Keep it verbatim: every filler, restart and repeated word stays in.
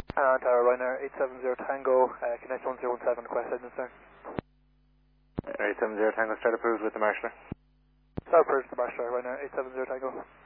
Uh, Tower Ryanair eight seven zero Tango, uh, connect one zero one seven, request engine start. eight seven zero Tango, start approved with the marshaller. Start approved to the Marshaller, Ryanair eight seven zero Tango.